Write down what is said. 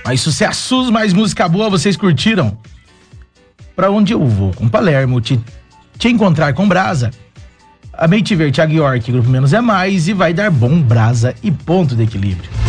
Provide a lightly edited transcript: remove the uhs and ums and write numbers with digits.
Mais sucessos, mais música boa, vocês curtiram? Pra onde eu vou? Com Palermo, te encontrar com Brasa. A Meitiver, Thiago York, Grupo Menos é Mais, e vai dar bom Brasa e ponto de equilíbrio.